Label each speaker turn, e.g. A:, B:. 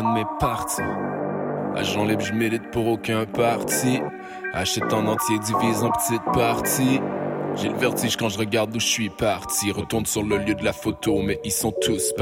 A: mes parties. Agent libre, je milite pour aucun parti. Achète en entier, divise en petites parties. J'ai le vertige quand je regarde où je suis parti. Retourne sur le lieu de la photo, mais ils sont tous